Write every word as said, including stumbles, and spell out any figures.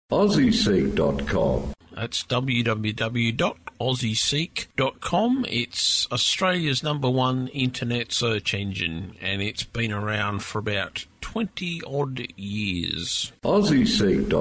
aussie seek dot com. That's w w w dot aussie seek dot com. It's Australia's number one internet search engine, and it's been around for about twenty odd years. aussie seek dot com